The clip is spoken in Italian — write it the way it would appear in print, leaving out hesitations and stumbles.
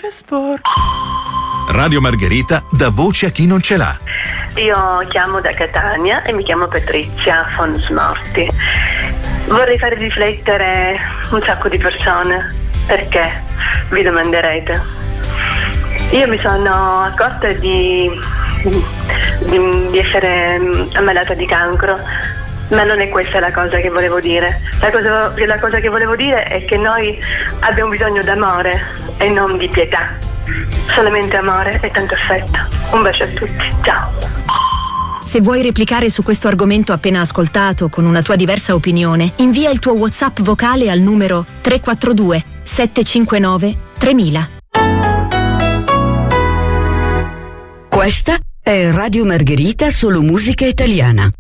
che sporco. Radio Margherita dà voce a chi non ce l'ha. Io chiamo da Catania e mi chiamo Patrizia von Smorti. Vorrei fare riflettere un sacco di persone. Perché? Vi domanderete. Io mi sono accorta di essere ammalata di cancro, ma non è questa la cosa che volevo dire. La cosa che volevo dire è che noi abbiamo bisogno d'amore e non di pietà. Solamente amore e tanto affetto. Un bacio a tutti, ciao. Se vuoi replicare su questo argomento appena ascoltato con una tua diversa opinione, invia il tuo WhatsApp vocale al numero 342 759 3000. Questa è Radio Margherita, solo musica italiana.